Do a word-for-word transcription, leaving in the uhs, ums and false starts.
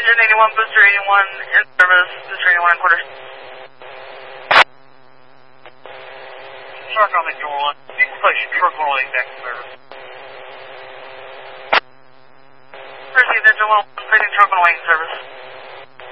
Engine eighty-one, booster eighty-one, in service, booster eighty-one and quarters. Shark on the door one. People place truck one oh eight back in service. Received engine one, placing truck one oh eight in service.